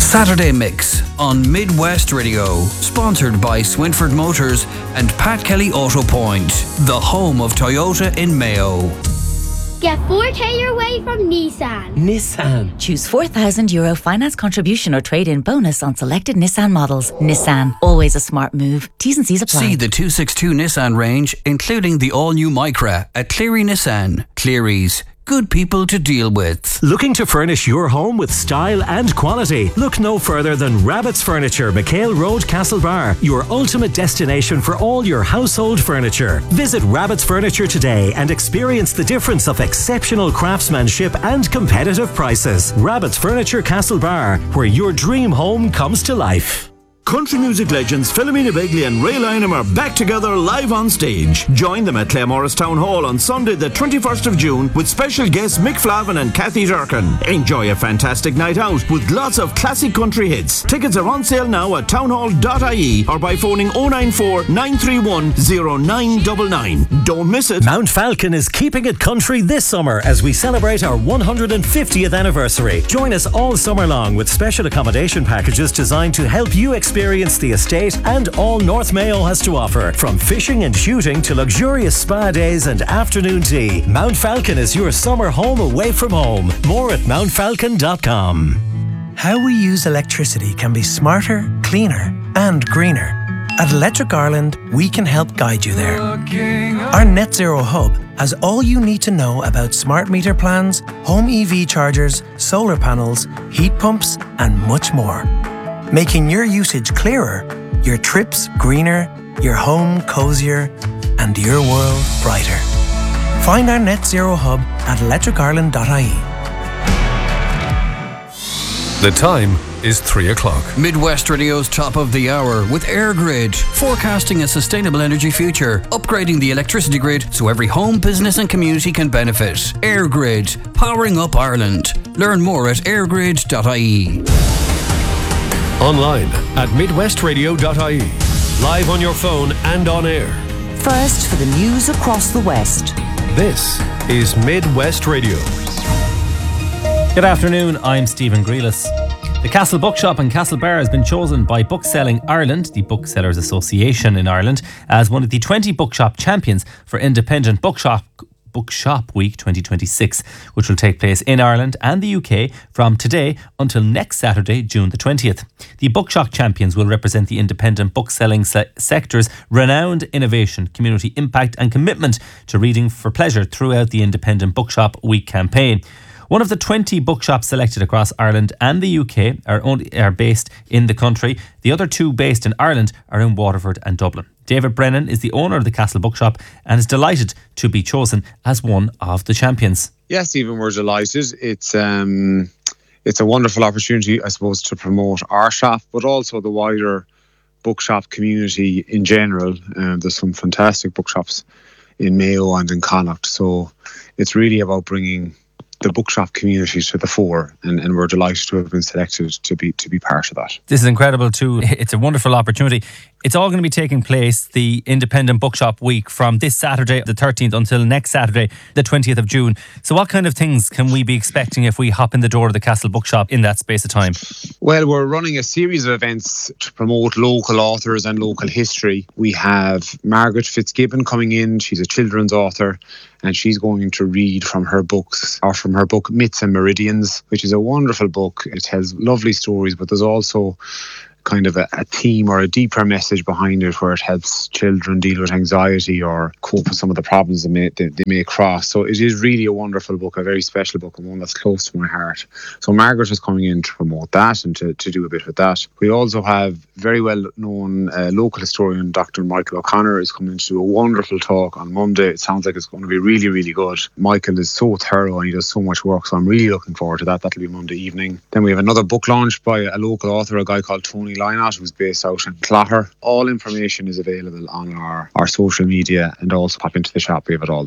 Saturday Mix on Midwest Radio, sponsored by Swinford Motors and Pat Kelly Auto Point, the home of Toyota in Mayo. Get 4K your way from Nissan. Nissan. Choose €4,000 finance contribution or trade-in bonus on selected Nissan models. Nissan, always a smart move. T's and C's apply. See the 262 Nissan range, including the all-new Micra at Cleary Nissan. Cleary's. Good people to deal with. Looking to furnish your home with style and quality? Look no further than Rabbit's Furniture, McHale Road, Castlebar, your ultimate destination for all your household furniture. Visit Rabbit's Furniture today and experience the difference of exceptional craftsmanship and competitive prices. Rabbit's Furniture, Castlebar, where your dream home comes to life. Country music legends Philomena Begley and Ray Lynham are back together live on stage. Join them at Claremorris Town Hall on Sunday the 21st of June with special guests Mick Flavin and Kathy Durkin. Enjoy a fantastic night out with lots of classic country hits. Tickets are on sale now at townhall.ie or by phoning 094 931 0999. Don't miss it. Mount Falcon is keeping it country this summer as we celebrate our 150th anniversary. Join us all summer long with special accommodation packages designed to help you experience the estate and all North Mayo has to offer. From fishing and shooting to luxurious spa days and afternoon tea, Mount Falcon is your summer home away from home. More at mountfalcon.com. How we use electricity can be smarter, cleaner and greener. At Electric Ireland, we can help guide you there. Our Net Zero Hub has all you need to know about smart meter plans, home EV chargers, solar panels, heat pumps and much more. Making your usage clearer, your trips greener, your home cozier, and your world brighter. Find our Net Zero Hub at electricireland.ie. The time is 3 o'clock. Midwest Radio's top of the hour with AirGrid, forecasting a sustainable energy future, upgrading the electricity grid so every home, business and community can benefit. AirGrid, powering up Ireland. Learn more at airgrid.ie. Online at midwestradio.ie. Live on your phone and on air. First for the news across the West. This is Midwest Radio. Good afternoon, I'm Stephen Grealis. The Castle Bookshop in Castlebar has been chosen by Bookselling Ireland, the Booksellers Association in Ireland, as one of the 20 bookshop champions for Independent Bookshop Week 2026, which will take place in Ireland and the UK from today until next Saturday, June the 20th. The Bookshop Champions will represent the independent bookselling sector's renowned innovation, community impact and commitment to reading for pleasure throughout the Independent Bookshop Week campaign. One of the 20 bookshops selected across Ireland and the UK are based in the country. The other two based in Ireland are in Waterford and Dublin. David Brennan is the owner of the Castle Bookshop and is delighted to be chosen as one of the champions. Yes, Stephen, we're delighted. It's a wonderful opportunity, I suppose, to promote our shop, but also the wider bookshop community in general. There's some fantastic bookshops in Mayo and in Connacht, so it's really about bringing the bookshop community to the fore, and we're delighted to have been selected to be part of that. This is incredible too. It's a wonderful opportunity. It's all going to be taking place, the Independent Bookshop Week, from this Saturday, the 13th, until next Saturday, the 20th of June. So what kind of things can we be expecting if we hop in the door of the Castle Bookshop in that space of time? Well, we're running a series of events to promote local authors and local history. We have Margaret Fitzgibbon coming in. She's a children's author, and she's going to read from her book Myths and Meridians, which is a wonderful book. It tells lovely stories, but there's also kind of a theme or a deeper message behind it, where it helps children deal with anxiety or cope with some of the problems they may cross. So it is really a wonderful book, a very special book, and one that's close to my heart. So Margaret is coming in to promote that and to do a bit with that. We also have very well known local historian Dr. Michael O'Connor is coming to do a wonderful talk on Monday. It sounds like it's going to be really, really good. Michael is so thorough and he does so much work, so I'm really looking forward to that. That'll be Monday evening. Then we have another book launch by a local author, a guy called Tony Lynott, who's based out in Clogher. All information is available on our social media, and also pop into the shop. We have it all there.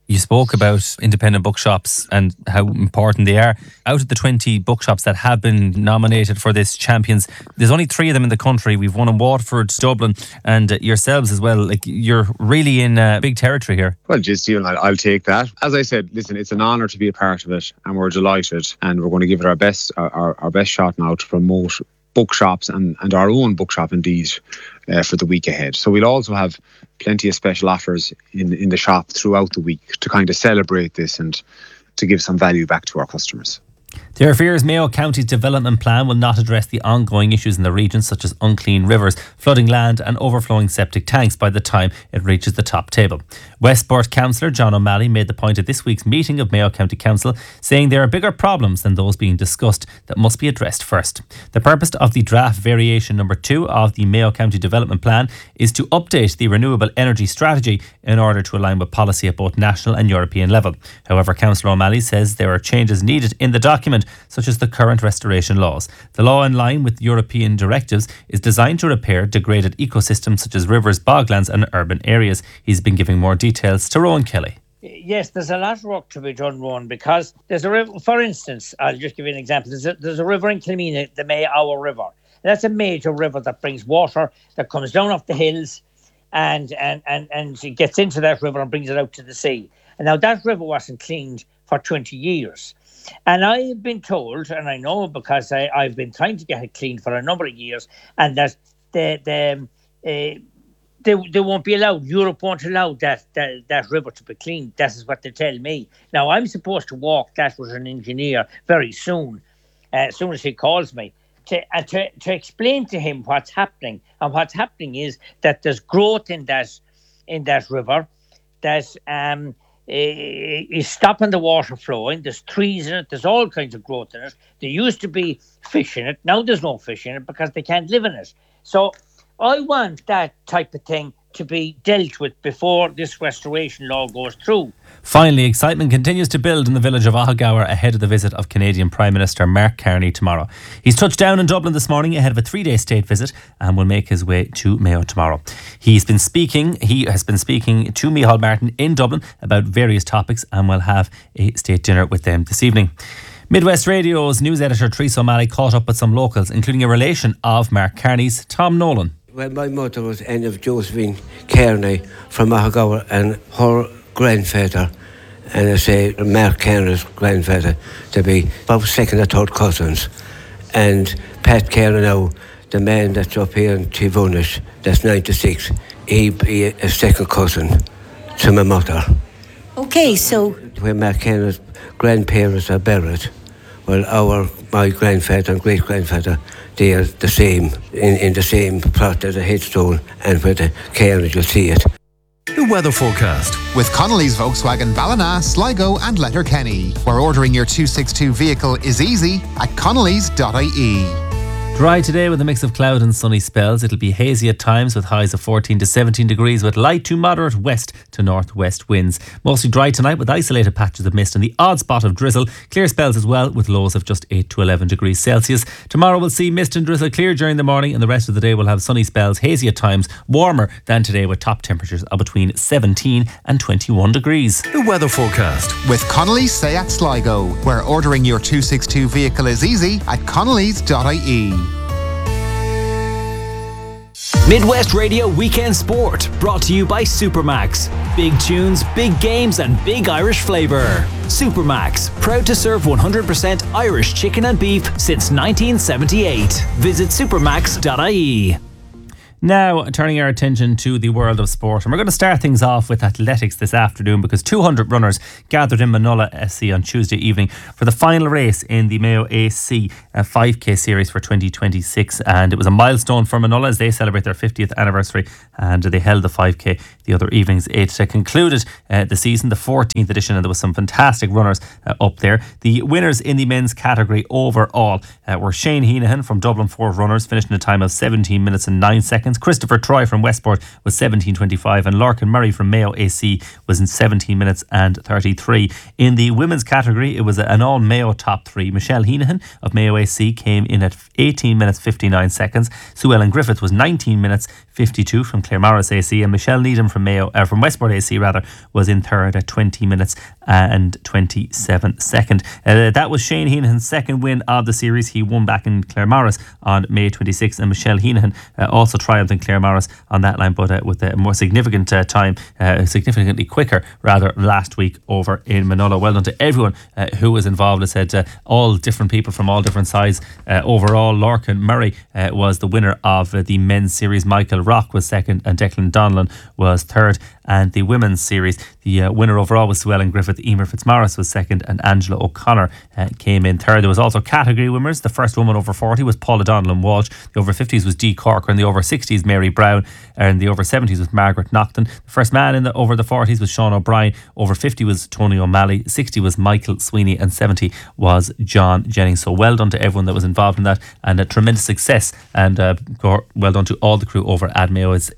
You spoke about independent bookshops and how important they are. Out of the 20 bookshops that have been nominated for this Champions, there's only 3 of them in the country. We've one in Waterford, Dublin, and yourselves as well. Like, you're really in big territory here. Well, just Stephen, I'll take that. As I said, listen, it's an honour to be a part of it, and we're delighted, and we're going to give it our best shot now to promote bookshops and our own bookshop indeed for the week ahead. So we'll also have plenty of special offers in the shop throughout the week to kind of celebrate this and to give some value back to our customers. There fears Mayo County's development plan will not address the ongoing issues in the region, such as unclean rivers, flooding land and overflowing septic tanks by the time it reaches the top table. Westport Councillor John O'Malley made the point at this week's meeting of Mayo County Council, saying there are bigger problems than those being discussed that must be addressed first. The purpose of the draft variation number 2 of the Mayo County Development Plan is to update the renewable energy strategy in order to align with policy at both national and European level. However, Councillor O'Malley says there are changes needed in the document, such as the current restoration laws. The law, in line with European directives, is designed to repair degraded ecosystems such as rivers, boglands and urban areas. He's been giving more details to Rowan Kelly. Yes, there's a lot of work to be done, Rowan, because there's a river, for instance, I'll just give you an example. There's a river in Kilmena, the May-Our River. That's a major river that brings water that comes down off the hills and it gets into that river and brings it out to the sea. And now that river wasn't cleaned for 20 years. And I've been told, and I know because I've been trying to get it cleaned for a number of years, and that they won't be allowed. Europe won't allow that river to be cleaned. That is what they tell me. Now, I'm supposed to walk that with an engineer very soon, as soon as he calls me, to explain to him what's happening. And what's happening is that there's growth in that river that is stopping the water flowing. There's trees in it. There's all kinds of growth in it. There used to be fish in it. Now there's no fish in it because they can't live in it. So I want that type of thing to be dealt with before this restoration law goes through. Finally, excitement continues to build in the village of Ahagower ahead of the visit of Canadian Prime Minister Mark Carney tomorrow. He's touched down in Dublin this morning ahead of a 3-day state visit and will make his way to Mayo tomorrow. He has been speaking to Micheál Martin in Dublin about various topics and will have a state dinner with them this evening. Midwest Radio's news editor Teresa O'Malley caught up with some locals, including a relation of Mark Carney's, Tom Nolan. Well, my mother was Anne of Josephine Kearney from Ahagower, and her grandfather, and I say Mark Kearney's grandfather, to be about second or third cousins. And Pat Kearney now, the man that's up here in Tivunish, that's 96, he be a second cousin to my mother. Okay, so where Mark Kearney's grandparents are buried, well, my grandfather and great-grandfather, they are the same, in the same plot as a headstone, and where the Kearney, you'll see it. The weather forecast with Connolly's Volkswagen Ballina, Sligo and Letterkenny, where ordering your 262 vehicle is easy at connellys.ie. Dry today with a mix of cloud and sunny spells. It'll be hazy at times with highs of 14 to 17 degrees with light to moderate west to northwest winds. Mostly dry tonight with isolated patches of mist and the odd spot of drizzle. Clear spells as well with lows of just 8 to 11 degrees Celsius. Tomorrow we'll see mist and drizzle clear during the morning, and the rest of the day we'll have sunny spells, hazy at times, warmer than today with top temperatures of between 17 and 21 degrees. The weather forecast with Connolly's Seat Sligo, where ordering your 262 vehicle is easy at connellys.ie. Midwest Radio Weekend Sport, brought to you by Supermax. Big tunes, big games and big Irish flavour. Supermax, proud to serve 100% Irish chicken and beef since 1978. Visit supermax.ie. Now, turning our attention to the world of sport, and we're going to start things off with athletics this afternoon because 200 runners gathered in Manola SC on Tuesday evening for the final race in the Mayo AC 5K series for 2026, and it was a milestone for Manola as they celebrate their 50th anniversary, and they held the 5K the other evenings. It concluded the season, the 14th edition, and there was some fantastic runners up there. The winners in the men's category overall were Shane Heenahan from Dublin 4 Runners, finishing a time of 17 minutes and 9 seconds, seconds. Christopher Troy from Westport was 17.25, and Larkin Murray from Mayo AC was in 17 minutes and 33. In the women's category, it was an all Mayo top three. Michelle Heenahan of Mayo AC came in at 18 minutes 59 seconds. Sue Ellen Griffith was 19 minutes 52 from Claremorris AC, and Michelle Needham from from Westport AC was in third at 20 minutes and 27 seconds. That was Shane Heenahan's second win of the series. He won back in Claremorris on May 26th, and Michelle Heenahan also triumphed in Claremorris on that line, but with a more significant time, significantly quicker rather, last week over in Manola. Well done to everyone who was involved. I said all different people from all different sides. Overall, Larkin Murray was the winner of the men's series. Michael Rock was second, and Declan Donlan was third. And the women's series, the winner overall was Sue Ellen Griffith. Emer Fitzmaurice was second, and Angela O'Connor came in third. There was also category winners. The first woman over 40 was Paula Donlan Walsh. The over 50s was Dee Corker, and the over 60s Mary Brown, and the over 70s was Margaret Naughton. The first man in the over the 40s was Sean O'Brien. Over 50 was Tony O'Malley. 60 was Michael Sweeney, and 70 was John Jennings. So well done to everyone that was involved in that, and a tremendous success. And well done to all the crew over at Mayo's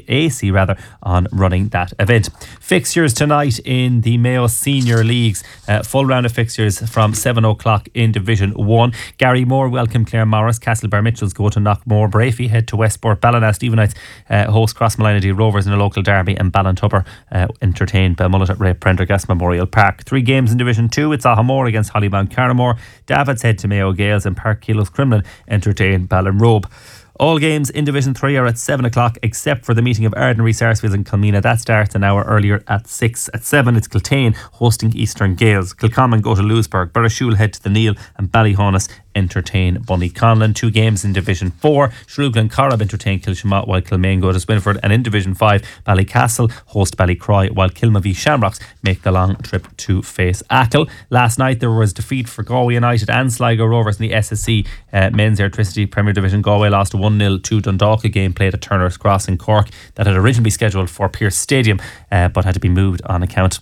AC on running that event. Fixtures tonight in the Mayo Senior Leagues. Full round of fixtures from 7 o'clock in Division 1. Gary Moore welcome Claremorris. Castlebar Mitchells go to Knockmore. Brafey head to Westport. Ballina Stephenites host Crossmolynedy Rovers in a local derby, and Ballintubber entertain Belmullet at Ray Prendergast Memorial Park. 3 games in Division 2. It's Ahamore against Hollybound Carnamore. Davids head to Mayo Gales, and Park Keelos Crumlin entertain Ballinrobe. All games in Division 3 are at 7 o'clock, except for the meeting of Ardenry, Sarsfields and Kilmeena. That starts an hour earlier at 6. At 7, it's Kiltane hosting Eastern Gales. Kilcommon go to Lewisburg. Burrishoole head to the Neil, and Ballyhonus entertain Bunny Conlon. 2 games in Division 4. Shrewglen and Corrib entertain Kilshamott, while Kilmaine go to Swinford. And in Division 5, Ballycastle host Ballycroy, while Kilmavie Shamrocks make the long trip to face Achill. Last night there was defeat for Galway United and Sligo Rovers in the SSC Men's Electricity Premier Division. Galway lost 1-0 to Dundalk. A game played at Turner's Cross in Cork that had originally scheduled for Pearse Stadium, but had to be moved on account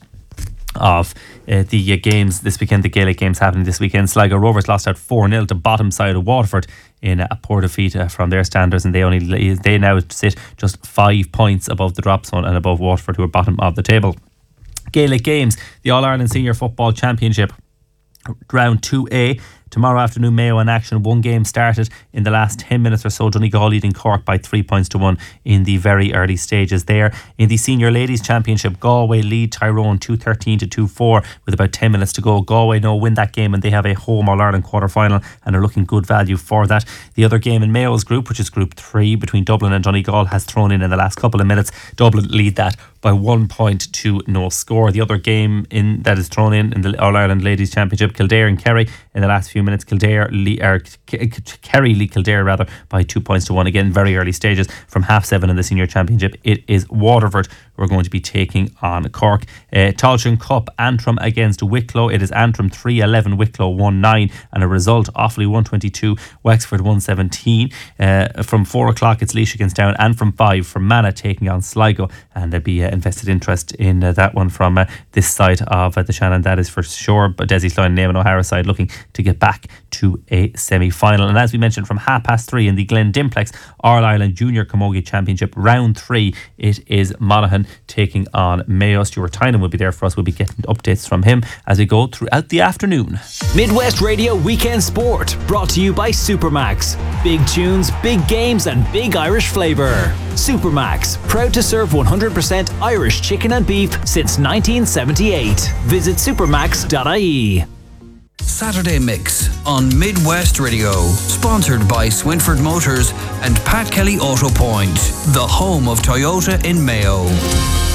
of the games this weekend. The Gaelic games happening this weekend. Sligo Rovers lost out 4-0 to bottom side of Waterford in a poor defeat from their standards, and they now sit just 5 points above the drop zone and above Waterford, who are bottom of the table. Gaelic games, the All-Ireland Senior Football Championship Round 2A. Tomorrow afternoon, Mayo in action. 1 game started in the last 10 minutes or so. Donegal leading Cork by 3 points to 1 in the very early stages there. In the Senior Ladies Championship, Galway lead Tyrone 2-13 to 2-4 with about 10 minutes to go. Galway now win that game, and they have a home All-Ireland quarter-final and are looking good value for that. The other game in Mayo's group, which is Group 3 between Dublin and Donegal, has thrown in the last couple of minutes. Dublin lead that by 1 point to no score. The other game that is thrown in the All-Ireland Ladies Championship, Kildare and Kerry in the last few minutes. Kerry lead Kildare by 2 points to 1. Again, very early stages. From 7:30 in the Senior Championship, it is Waterford who are going to be taking on Cork. Tailteann Cup, Antrim against Wicklow. It is Antrim 3-11, Wicklow 1-9, and a result: Offaly 122, Wexford 117. From 4 o'clock, it's Laois against Down, and from 5, Fermanagh taking on Sligo, and there'll be invested interest in that one from this side of the Shannon, that is for sure. But Desi Sloan and Eamon O'Hara side looking to get back to a semi-final. And as we mentioned, from 3:30 in the Glen Dimplex All-Ireland Junior Camogie Championship Round 3, it is Monaghan taking on Mayo. Stuart Tynan will be there for us. We'll be getting updates from him as we go throughout the afternoon. Midwest Radio Weekend Sport, brought to you by Supermax. Big tunes, big games and big Irish flavour. Supermax, proud to serve 100% Irish chicken and beef since 1978. Visit supermax.ie. Saturday Mix on Midwest Radio, sponsored by Swinford Motors and Pat Kelly Auto Point, the home of Toyota in Mayo.